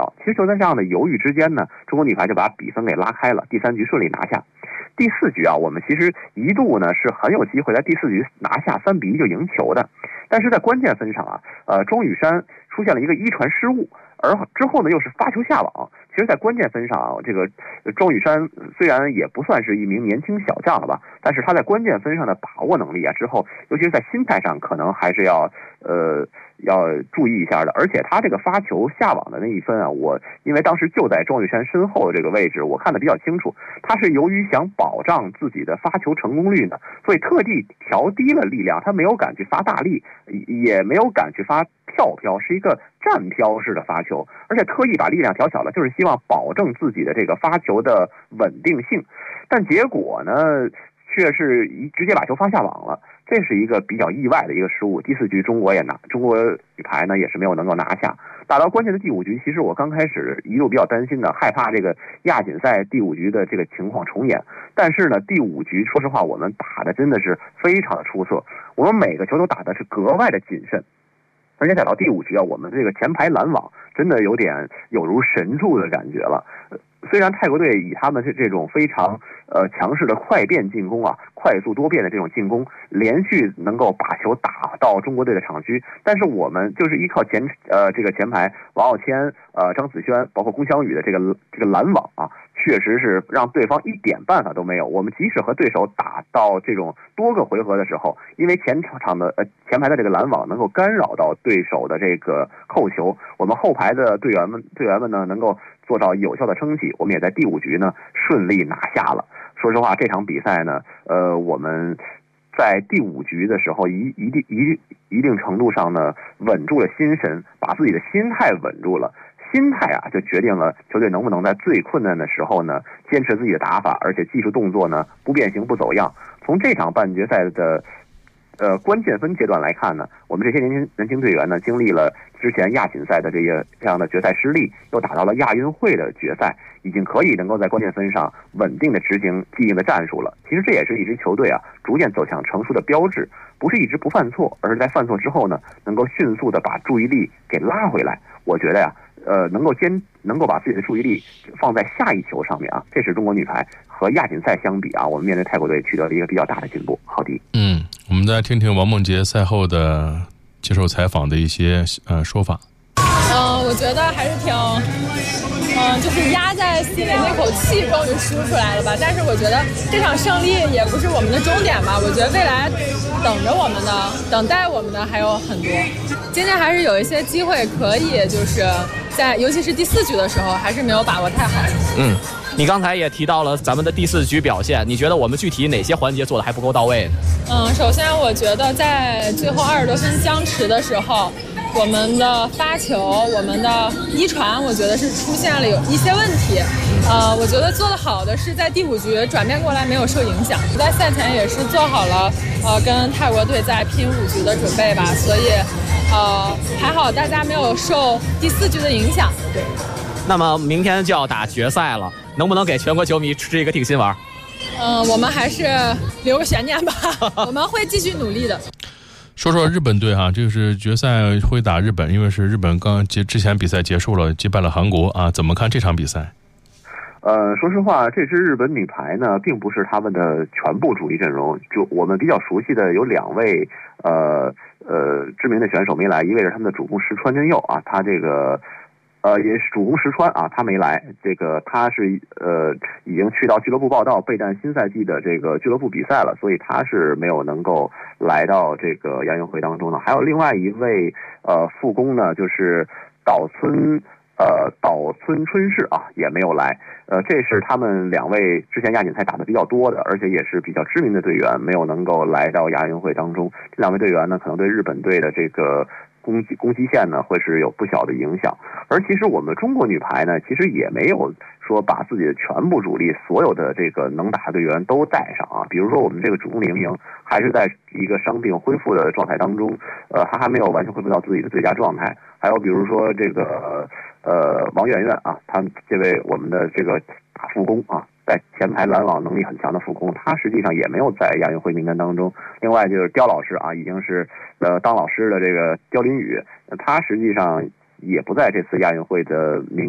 到。其实就在这样的犹豫之间呢，中国女排就把比分给拉开了，第3局顺利拿下。第4局啊，我们其实一度呢是很有机会在第4局拿下3-1就赢球的，但是在关键分上啊，庄宇珊出现了一个一传失误，而之后呢又是发球下网。其实在关键分上啊，这个庄宇珊虽然也不算是一名年轻小将了吧，但是他在关键分上的把握能力啊，之后尤其是在心态上可能还是要注意一下的。而且他这个发球下网的那一分啊，我因为当时就在庄宇珊身后的这个位置，我看得比较清楚，他是由于想保障自己的发球成功率呢，所以特地调低了力量，他没有敢去发大力，也没有敢去发跳飘，是一个站飘式的发球，而且特意把力量调小了，就是希望保证自己的这个发球的稳定性。但结果呢，却是直接把球发下网了，这是一个比较意外的一个失误。第4局中国女排呢也是没有能够拿下。打到关键的第5局，其实我刚开始一度比较担心的，害怕这个亚锦赛第5局的这个情况重演。但是呢，第5局说实话我们打的真的是非常的出色，我们每个球都打的是格外的谨慎。而且打到第5局啊，我们这个前排拦网真的有如神助的感觉了。虽然泰国队以他们这种非常强势的快变进攻啊，快速多变的这种进攻，连续能够把球打到中国队的场区，但是我们就是依靠这个前排王傲谦、张子萱，包括龚翔宇的这个拦网啊，确实是让对方一点办法都没有。我们即使和对手打到这种多个回合的时候，因为前排的这个拦网能够干扰到对手的这个扣球，我们后排的队员们呢能够做到有效的撑起，我们也在第5局呢顺利拿下了。说实话，这场比赛呢，我们在第5局的时候一定程度上呢稳住了心神，把自己的心态稳住了。心态啊，就决定了球队能不能在最困难的时候呢坚持自己的打法，而且技术动作呢不变形不走样。从这场半决赛的关键分阶段来看呢，我们这些年轻队员呢，经历了之前亚锦赛的这样的决赛失利，又打到了亚运会的决赛，已经可以能够在关键分上稳定的执行既定的战术了。其实这也是一支球队啊逐渐走向成熟的标志，不是一直不犯错，而是在犯错之后呢，能够迅速的把注意力给拉回来。我觉得呀，能够把自己的注意力放在下一球上面啊，这是中国女排和亚锦赛相比啊，我们面对泰国队取得了一个比较大的进步。好的， 我们再听听王梦洁赛后的接受采访的一些说法。 我觉得还是就是压在心里那口气终于输出来了吧。但是我觉得这场胜利也不是我们的终点吧。我觉得未来等待我们的还有很多。今天还是有一些机会可以，就是尤其是第4局的时候，还是没有把握太好。 你刚才也提到了咱们的第4局表现，你觉得我们具体哪些环节做的还不够到位呢？ 首先我觉得在最后20多分僵持的时候，我们的发球，我们的一传，我觉得是出现了有一些问题。我觉得做得好的是在第5局转变过来没有受影响。在赛前也是做好了跟泰国队在拼5局的准备吧，所以还好大家没有受第4局的影响。对。 那么明天就要打决赛了，能不能给全国球迷吃一个定心丸？ 我们还是留个悬念吧，我们会继续努力的。 说说日本队哈，这个是决赛会打日本，因为是日本之前比赛结束了，击败了韩国啊，怎么看这场比赛？ 说实话，这支日本女排呢，并不是他们的全部主力阵容。就我们比较熟悉的有2位知名的选手没来，一位是他们的主攻石川真佑啊，他这个也是主攻石川啊，他没来。这个他是已经去到俱乐部报到，备战新赛季的这个俱乐部比赛了，所以他是没有能够来到这个亚运会当中的。还有另外一位副攻呢，就是岛村春世啊，也没有来。这是他们2位之前亚锦赛打得比较多的，而且也是比较知名的队员，没有能够来到亚运会当中。这2位队员呢，可能对日本队的这个攻击线呢会是有不小的影响。而其实我们中国女排呢，其实也没有说把自己的全部主力所有的这个能打的队员都带上啊。比如说我们这个主攻李盈莹还是在一个伤病恢复的状态当中，她还没有完全恢复到自己的最佳状态。还有比如说这个王媛媛啊，她这位我们的这个大副攻啊，在前排拦网能力很强的副攻，她实际上也没有在亚运会名单当中。另外就是刁老师啊，已经是当老师的这个刁琳宇，他实际上也不在这次亚运会的名